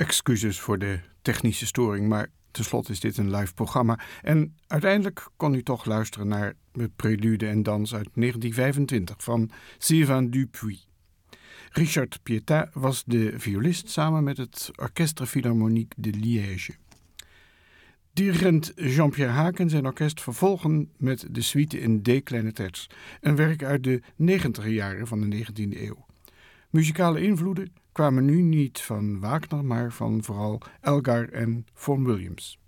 Excuses voor de technische storing, maar tenslotte is dit een live programma. En uiteindelijk kon u toch luisteren naar de prelude en dans uit 1925 van Sylvain Dupuis. Richard Pietà was de violist samen met het Orchestre Philharmonique de Liège. Dirigent Jean-Pierre Haak en zijn orkest vervolgen met de suite in D kleine terts, een werk uit de 90e jaren van de 19e eeuw. Muzikale invloeden kwamen nu niet van Wagner, maar van vooral Elgar en Vaughan Williams.